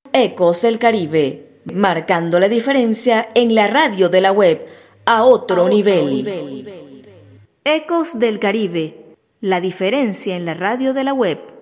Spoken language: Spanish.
Ecos del Caribe, marcando la diferencia en la radio de la web a otro nivel. Ecos del Caribe, la diferencia en la radio de la web.